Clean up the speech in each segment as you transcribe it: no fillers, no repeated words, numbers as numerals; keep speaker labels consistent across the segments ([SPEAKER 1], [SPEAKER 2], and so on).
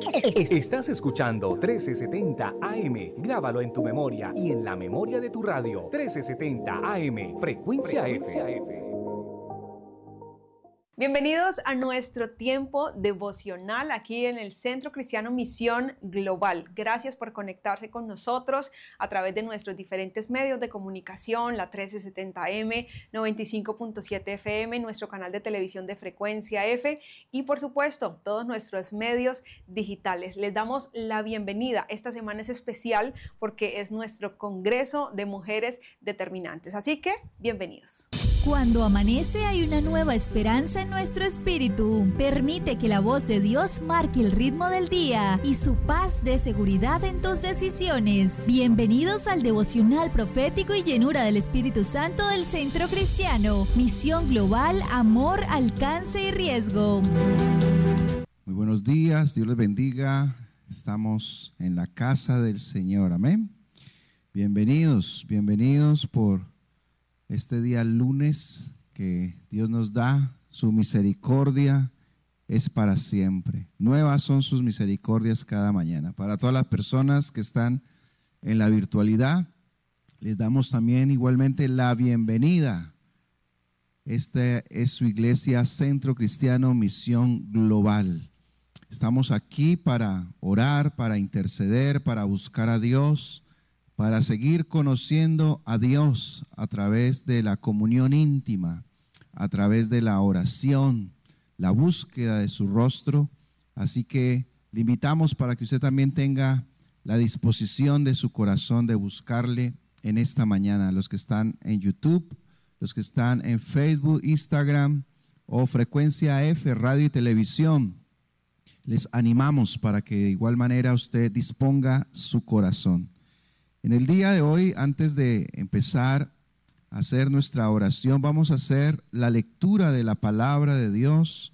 [SPEAKER 1] Estás escuchando 1370 AM. Grábalo en tu memoria y en la memoria de tu radio. 1370 AM, Frecuencia F.
[SPEAKER 2] Bienvenidos a nuestro tiempo devocional aquí en el Centro Cristiano Misión Global. Gracias por conectarse con nosotros a través de nuestros diferentes medios de comunicación, la 1370M, 95.7 FM, nuestro canal de televisión de Frecuencia F y por supuesto todos nuestros medios digitales. Les damos la bienvenida. Esta semana es especial porque es nuestro Congreso de Mujeres Determinantes. Así que, bienvenidos.
[SPEAKER 3] Cuando amanece hay una nueva esperanza en nuestro espíritu. Permite que la voz de Dios marque el ritmo del día y su paz dé seguridad en tus decisiones. Bienvenidos al devocional profético y llenura del Espíritu Santo del Centro Cristiano. Misión Global, amor, alcance y riesgo.
[SPEAKER 4] Muy buenos días, Dios les bendiga. Estamos en la casa del Señor, amén. Bienvenidos por este día lunes que Dios nos da. Su misericordia es para siempre. Nuevas son sus misericordias cada mañana. Para todas las personas que están en la virtualidad, les damos también igualmente la bienvenida. Esta es su iglesia Centro Cristiano Misión Global. Estamos aquí para orar, para interceder, para buscar a Dios, para seguir conociendo a Dios a través de la comunión íntima, a través de la oración, la búsqueda de su rostro. Así que le invitamos para que usted también tenga la disposición de su corazón de buscarle en esta mañana. Los que están en YouTube, los que están en Facebook, Instagram o Frecuencia F, radio y televisión, les animamos para que de igual manera usted disponga su corazón. En el día de hoy, antes de empezar a hacer nuestra oración, vamos a hacer la lectura de la palabra de Dios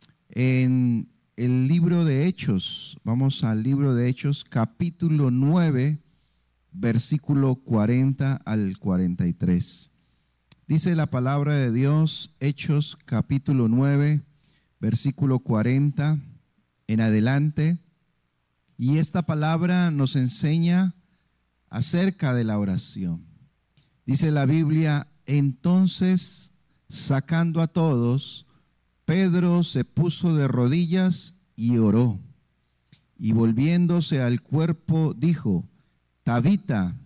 [SPEAKER 4] en el libro de Hechos. Vamos al libro de Hechos, capítulo 9, versículo 40 al 43. Dice la palabra de Dios, Hechos capítulo 9, versículo 40 en adelante. Y esta palabra nos enseña acerca de la oración. Dice la Biblia: entonces, sacando a todos, Pedro se puso de rodillas y oró. Y volviéndose al cuerpo, dijo: Tabita,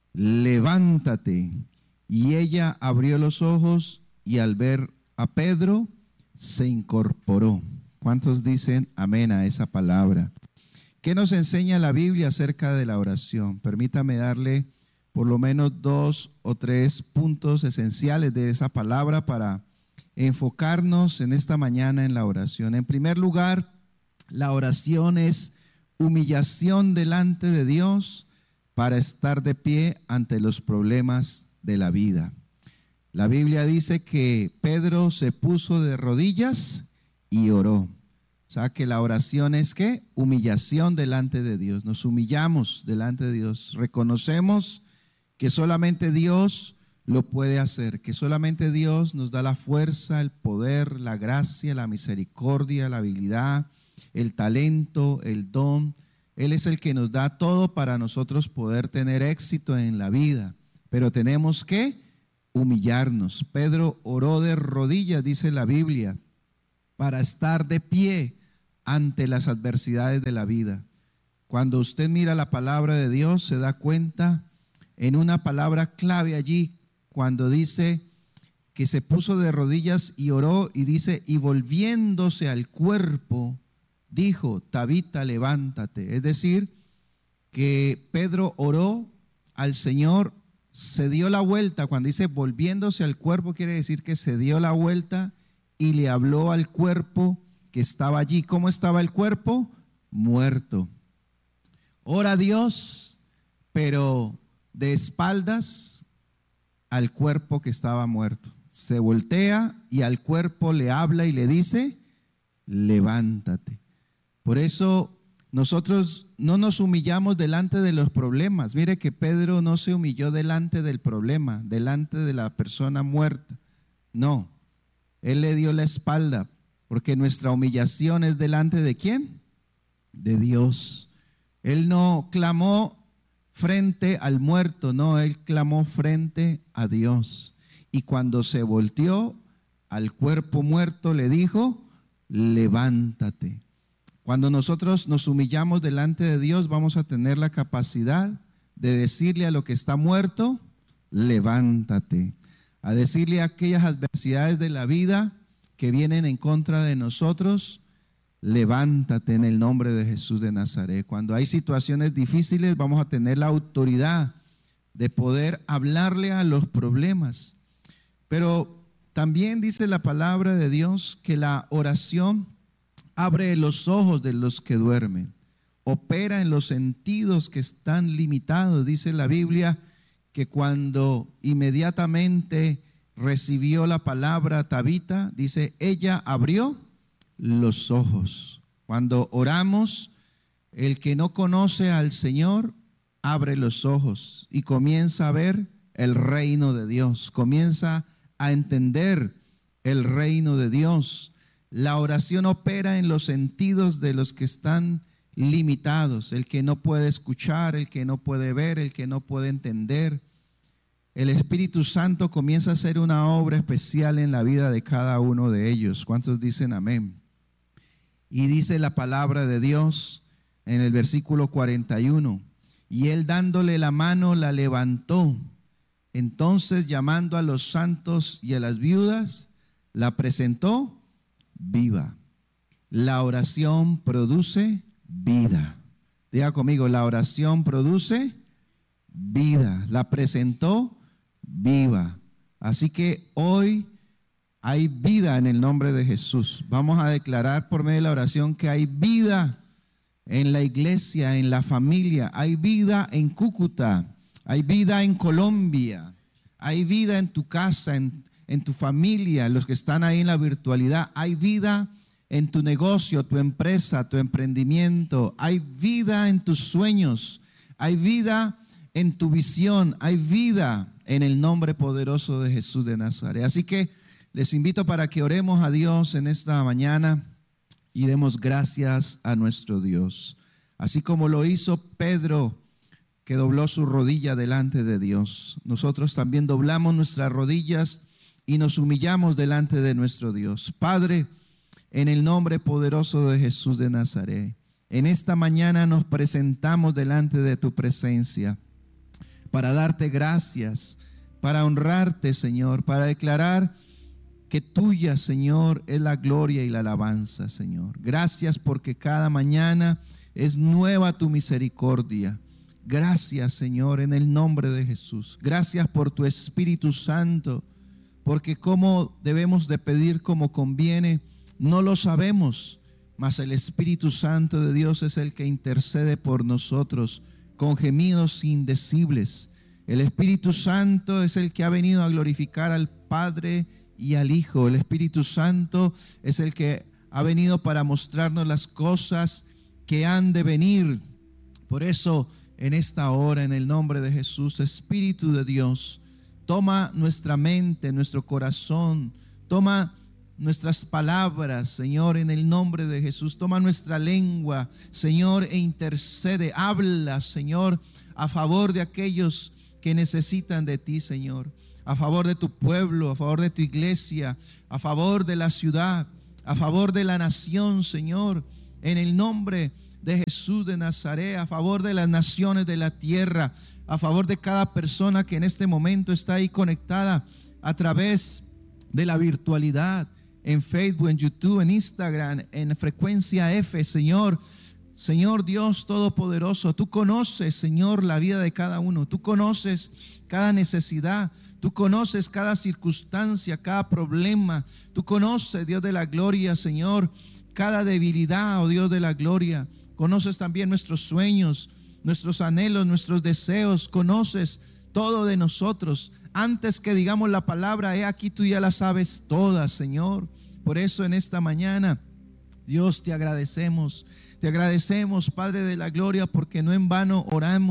[SPEAKER 4] levántate. Y ella abrió los ojos y al ver a Pedro, se incorporó. ¿Cuántos dicen amén a esa palabra? ¿Qué nos enseña la Biblia acerca de la oración? Permítame darle por lo menos 2 o 3 puntos esenciales de esa palabra para enfocarnos en esta mañana en la oración. En primer lugar, la oración es humillación delante de Dios para estar de pie ante los problemas de la vida. La Biblia dice que Pedro se puso de rodillas y oró. O sea que la oración es ¿qué? Humillación delante de Dios. Nos humillamos delante de Dios. Reconocemos que solamente Dios lo puede hacer, que solamente Dios nos da la fuerza, el poder, la gracia, la misericordia, la habilidad, el talento, el don. Él es el que nos da todo para nosotros poder tener éxito en la vida. Pero tenemos que humillarnos. Pedro oró de rodillas, dice la Biblia, para estar de pie ante las adversidades de la vida. Cuando usted mira la palabra de Dios, se da cuenta en una palabra clave allí, cuando dice que se puso de rodillas y oró, y dice, y volviéndose al cuerpo, dijo, Tabita, levántate. Es decir, que Pedro oró al Señor, se dio la vuelta. Cuando dice volviéndose al cuerpo, quiere decir que se dio la vuelta y le habló al cuerpo que estaba allí. ¿Cómo estaba el cuerpo? Muerto. Ora a Dios, pero de espaldas al cuerpo que estaba muerto. Se voltea y al cuerpo le habla y le dice, levántate. Por eso nosotros no nos humillamos delante de los problemas. Mire que Pedro no se humilló delante del problema, delante de la persona muerta. No, él le dio la espalda, porque nuestra humillación es delante de ¿quién? de Dios. Él no clamó frente al muerto, no, él clamó frente a Dios. Y cuando se volteó al cuerpo muerto le dijo, levántate. Cuando nosotros nos humillamos delante de Dios, vamos a tener la capacidad de decirle a lo que está muerto, levántate. A decirle a aquellas adversidades de la vida que vienen en contra de nosotros, levántate en el nombre de Jesús de Nazaret. Cuando hay situaciones difíciles, vamos a tener la autoridad de poder hablarle a los problemas. Pero también dice la palabra de Dios que la oración abre los ojos de los que duermen, opera en los sentidos que están limitados. Dice la Biblia que cuando inmediatamente recibió la palabra Tabita, dice, ella abrió los ojos. Cuando oramos, el que no conoce al Señor abre los ojos y comienza a ver el reino de Dios, comienza a entender el reino de Dios. La oración opera en los sentidos de los que están limitados, el que no puede escuchar, el que no puede ver, el que no puede entender. El Espíritu Santo comienza a hacer una obra especial en la vida de cada uno de ellos. ¿Cuántos dicen amén? Y dice la palabra de Dios en el versículo 41, y él dándole la mano la levantó. Entonces, llamando a los santos y a las viudas, la presentó viva. La oración produce vida. Diga conmigo, la oración produce vida. La presentó viva. Así que hoy hay vida en el nombre de Jesús. Vamos a declarar por medio de la oración que hay vida en la iglesia, en la familia. Hay vida en Cúcuta. Hay vida en Colombia, hay vida en tu casa, en tu familia, los que están ahí en la virtualidad. Hay vida en tu negocio, tu empresa, tu emprendimiento. Hay vida en tus sueños, hay vida en tu visión, hay vida en el nombre poderoso de Jesús de Nazaret. Así que les invito para que oremos a Dios en esta mañana y demos gracias a nuestro Dios. Así como lo hizo Pedro, que dobló su rodilla delante de Dios, nosotros también doblamos nuestras rodillas y nos humillamos delante de nuestro Dios. Padre, en el nombre poderoso de Jesús de Nazaret, en esta mañana nos presentamos delante de tu presencia para darte gracias, para honrarte, Señor, para declarar que tuya, Señor, es la gloria y la alabanza, Señor. Gracias porque cada mañana es nueva tu misericordia. Gracias, Señor, en el nombre de Jesús. Gracias por tu Espíritu Santo, porque cómo debemos de pedir como conviene, no lo sabemos, mas el Espíritu Santo de Dios es el que intercede por nosotros con gemidos indecibles. El Espíritu Santo es el que ha venido a glorificar al Padre y al Hijo. El Espíritu Santo es el que ha venido para mostrarnos las cosas que han de venir. Por eso, en esta hora, en el nombre de Jesús, Espíritu de Dios, toma nuestra mente, nuestro corazón, toma nuestras palabras, Señor, en el nombre de Jesús. Toma nuestra lengua, Señor, e intercede. Habla, Señor, a favor de aquellos que necesitan de ti, Señor. A favor de tu pueblo, a favor de tu iglesia, a favor de la ciudad, a favor de la nación, Señor. En el nombre de Jesús de Nazaret, a favor de las naciones de la tierra, a favor de cada persona que en este momento está ahí conectada a través de la virtualidad, en Facebook, en YouTube, en Instagram, en Frecuencia F, Señor. Señor Dios Todopoderoso, tú conoces, Señor, la vida de cada uno. Tú conoces cada necesidad. Tú conoces cada circunstancia, cada problema. Tú conoces, Dios de la gloria, Señor, cada debilidad, oh Dios de la gloria. Conoces también nuestros sueños, nuestros anhelos, nuestros deseos. Conoces todo de nosotros. Antes que digamos la palabra, he aquí, tú ya la sabes todas, Señor. Por eso en esta mañana, Dios, te agradecemos, Padre de la gloria, porque no en vano oramos.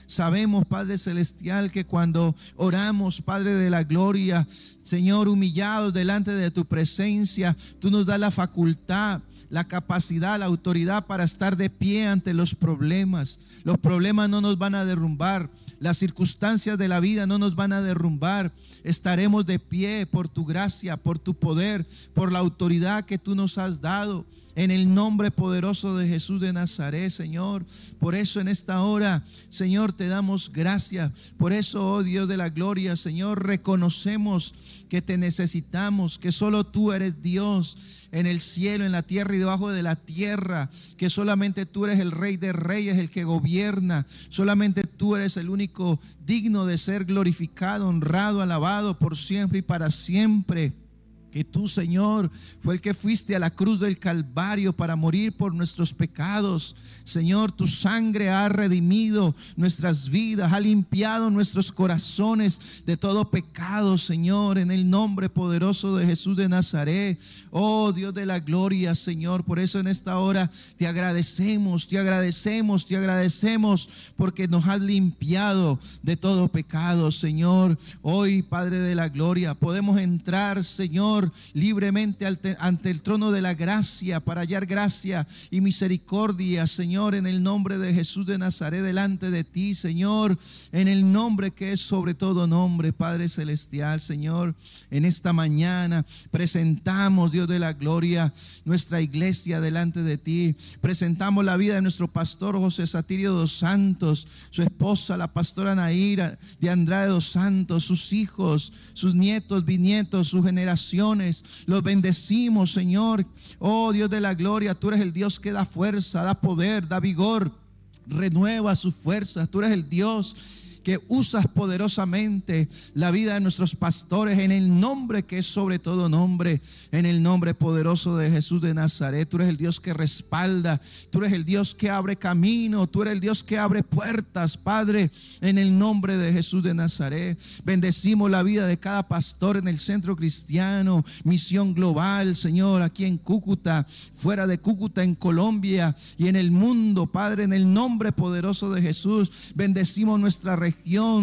[SPEAKER 4] Sabemos, Padre Celestial, que cuando oramos, Padre de la gloria, Señor, humillados delante de tu presencia, tú nos das la facultad, la capacidad, la autoridad para estar de pie ante los problemas. Los problemas no nos van a derrumbar. Las circunstancias de la vida no nos van a derrumbar. Estaremos de pie por tu gracia, por tu poder, por la autoridad que tú nos has dado. En el nombre poderoso de Jesús de Nazaret, Señor. Por eso en esta hora, Señor, te damos gracias. Por eso, oh Dios de la gloria, Señor, reconocemos que te necesitamos, que solo tú eres Dios en el cielo, en la tierra y debajo de la tierra, que solamente tú eres el Rey de Reyes, el que gobierna. Solamente tú eres el único digno de ser glorificado, honrado, alabado por siempre y para siempre. Que tú, Señor, fue el que fuiste a la cruz del Calvario para morir por nuestros pecados. Señor, tu sangre ha redimido nuestras vidas, ha limpiado nuestros corazones de todo pecado, Señor, en el nombre poderoso de Jesús de Nazaret. Oh Dios de la gloria, Señor, por eso en esta hora te agradecemos, te agradecemos, te agradecemos, porque nos has limpiado de todo pecado, Señor. Hoy, Padre de la gloria, podemos entrar, Señor, libremente ante el trono de la gracia para hallar gracia y misericordia, Señor, en el nombre de Jesús de Nazaret, delante de ti, Señor, en el nombre que es sobre todo nombre, Padre celestial. Señor, en esta mañana presentamos, Dios de la gloria, nuestra iglesia delante de ti. Presentamos la vida de nuestro pastor José Satirio dos Santos, su esposa, la pastora Naira de Andrade dos Santos, sus hijos, sus nietos, bisnietos, sus generaciones. Los bendecimos, Señor. Oh Dios de la gloria, tú eres el Dios que da fuerza, da poder, da vigor, renueva sus fuerzas. Tú eres el Dios que usas poderosamente la vida de nuestros pastores en el nombre que es sobre todo nombre, en el nombre poderoso de Jesús de Nazaret. Tú eres el Dios que respalda, tú eres el Dios que abre camino, tú eres el Dios que abre puertas, Padre, en el nombre de Jesús de Nazaret. Bendecimos la vida de cada pastor en el Centro Cristiano Misión Global, Señor, aquí en Cúcuta, fuera de Cúcuta, en Colombia y en el mundo, Padre, en el nombre poderoso de Jesús. Bendecimos nuestra región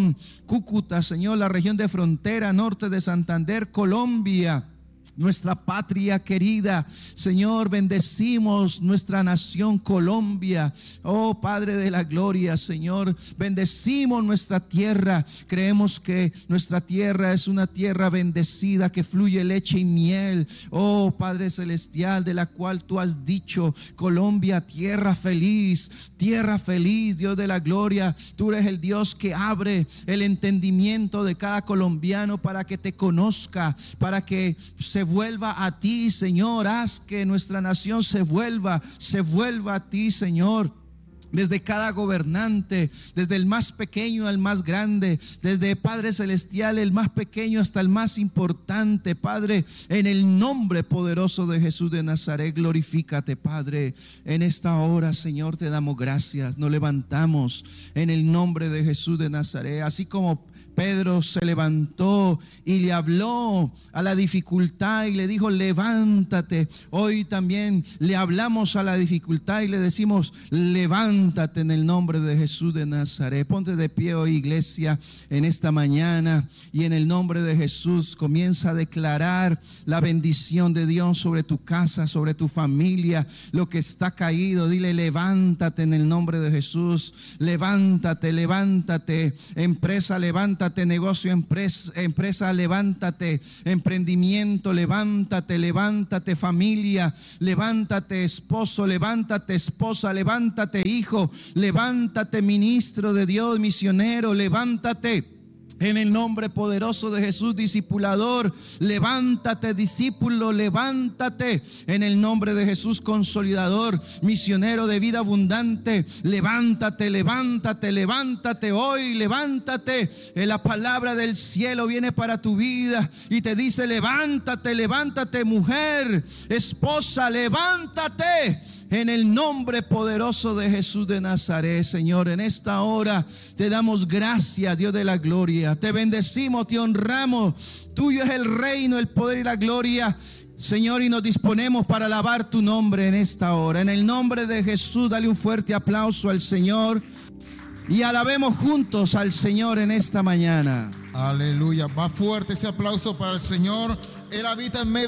[SPEAKER 4] Cúcuta, Señor, la región de frontera norte de Santander, Colombia, nuestra patria querida. Señor, bendecimos nuestra nación Colombia. Oh Padre de la gloria, Señor, bendecimos nuestra tierra. Creemos que nuestra tierra es una tierra bendecida, que fluye leche y miel. Oh Padre celestial, de la cual tú has dicho: Colombia, tierra feliz, Dios de la gloria. Tú eres el Dios que abre el entendimiento de cada colombiano para que te conozca, para que se vuelva a ti, Señor. Haz que nuestra nación se vuelva a ti, Señor. Desde cada gobernante, desde el más pequeño al más grande, desde Padre celestial, el más pequeño hasta el más importante, Padre, en el nombre poderoso de Jesús de Nazaret, glorifícate, Padre. En esta hora, Señor, te damos gracias. Nos levantamos en el nombre de Jesús de Nazaret, así como Pedro se levantó y le habló a la dificultad y le dijo: levántate. Hoy también le hablamos a la dificultad y le decimos: levántate en el nombre de Jesús de Nazaret. Ponte de pie hoy, iglesia, en esta mañana, y en el nombre de Jesús comienza a declarar la bendición de Dios sobre tu casa, sobre tu familia, lo que está caído. Dile: levántate en el nombre de Jesús. Levántate, levántate. Empresa, levántate. Negocio, empresa, levántate. Emprendimiento, levántate, levántate. Familia, levántate. Esposo, levántate. Esposa, levántate. Hijo, levántate. Ministro de Dios, misionero, levántate. En el nombre poderoso de Jesús, discipulador, levántate. Discípulo, levántate. En el nombre de Jesús, consolidador, misionero de vida abundante, levántate, levántate, levántate. Hoy levántate. La palabra del cielo viene para tu vida y te dice: levántate, levántate, mujer, esposa, levántate. En el nombre poderoso de Jesús de Nazaret, Señor, en esta hora te damos gracias, Dios de la gloria. Te bendecimos, te honramos. Tuyo es el reino, el poder y la gloria, Señor, y nos disponemos para alabar tu nombre en esta hora. En el nombre de Jesús, dale un fuerte aplauso al Señor. y alabemos juntos al Señor en esta mañana.
[SPEAKER 5] Aleluya. Va fuerte ese aplauso para el Señor. Él habita en medio